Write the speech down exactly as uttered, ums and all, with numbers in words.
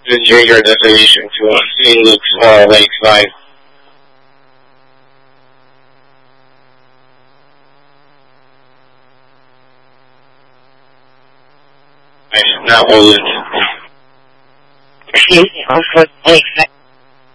Change your destination to Saint Luke's uh, Lakeside. Now hold it. Excuse me, Lakeside.